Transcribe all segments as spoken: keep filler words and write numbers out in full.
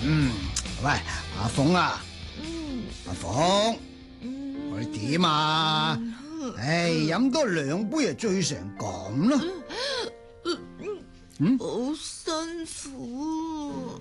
嗯，喂，阿鳳啊，阿鳳，我哋點啊？唉，飲多兩杯就醉成咁咯。 嗯，好辛苦，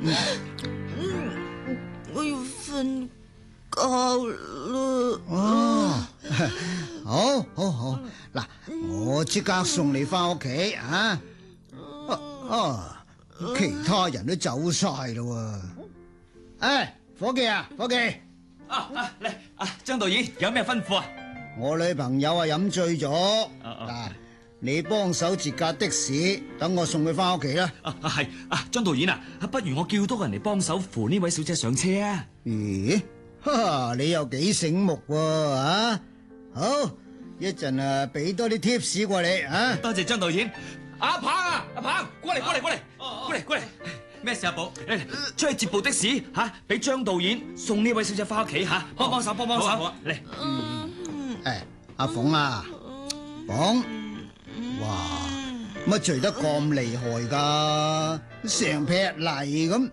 我要瞓覺啦。 哦，好，好，好，嗱，我即刻送你翻屋企啊！啊，其他人都走晒啦。唉，伙計啊，伙計， 啊啊嚟啊！張導演有咩吩咐啊？ 我女朋友啊飲醉咗， 啊嗱，你幫手截架的士，等我送佢翻屋企啦。 啊係啊，張導演啊，不如我叫多個人嚟幫手扶呢位小姐上車啊！ 咦，哈，你又幾醒目喎啊！好，一陣啊，俾多啲 tips 過你啊！ 多謝張導演。阿鵬啊，阿鵬，過嚟過嚟過嚟，過嚟過嚟。咩事啊，寶？嚟出去接部的士吓，俾張導演送呢位小姐翻屋企吓，幫幫手幫幫手。嚟， 誒，阿鳳啊，鳳，哇，乜醉得咁厲害噶？成劈泥咁。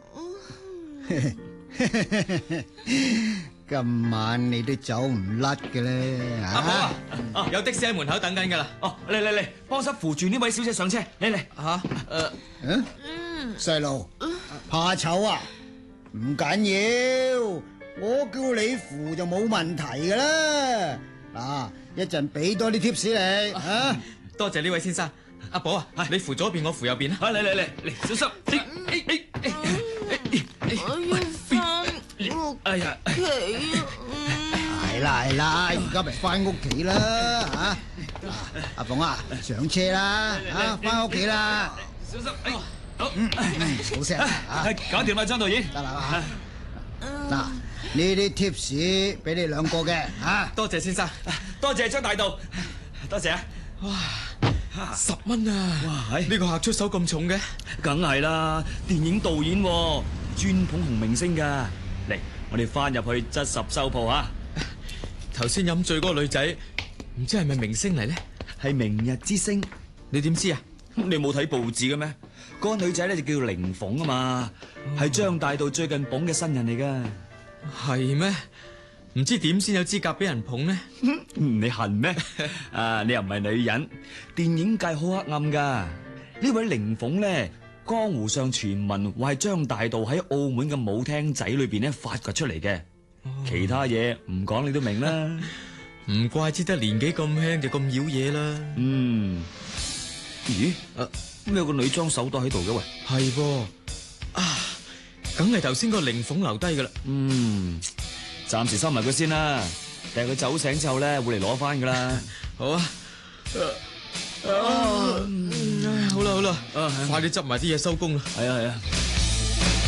今晚你都走唔甩嘅咧， 阿寶啊，哦，有的士喺門口等緊噶啦。 哦，嚟嚟嚟，幫手扶住呢位小姐上車，嚟嚟。 吓，誒， 嗯，細路怕醜啊？唔緊要，我叫你扶就冇問題噶啦。嗱，一陣俾多啲 tips 你啊。 多謝呢位先生。阿寶啊，你扶左邊，我扶右邊啦。 啊，嚟嚟嚟嚟，小心！誒誒誒誒我要翻屋哎呀！ 企啊！ 係啦係啦，而家咪翻屋企啦吓。阿鳳啊，上車啦，啊，翻屋企啦。 小心！哎，好， 嗯，好聲啊， 搞掂啦，張導演。 得啦吓。嗱，呢啲 tips 俾你兩個嘅吓。 多謝先生， 多謝張大導，多謝啊！ 哇，十蚊啊！ 哇， 呢個客出手咁重嘅， 梗係啦，電影導演喎，專捧紅明星噶。嚟，我哋翻入去執拾收鋪啊！ 頭先飲醉嗰個女仔，唔知係咪明星嚟咧？ 係明日之星， 你點知啊？ 你冇睇報紙嘅咩？嗰個女仔咧就叫凌鳳啊嘛，係張大導最近捧嘅新人嚟噶。 係咩？唔知點先有資格俾人捧呢？ 你恨咩？啊，你又唔係女人，電影界好黑暗噶。呢位凌鳳咧，江湖上傳聞話係張大導喺澳門嘅舞廳仔裏邊咧發掘出嚟嘅。其他嘢唔講你都明啦。 唔怪之得年紀咁輕就咁妖嘢啦。 嗯，咦？啊，咁有個女裝手袋喺度嘅喂。 係噃，啊，梗係頭先個凌鳳留低噶啦。 嗯，暫時收埋佢先啦，但係佢走醒之後咧會嚟攞翻噶啦。 好啊。啊，好啦好啦，快啲執埋啲嘢收工啦。 係啊係啊。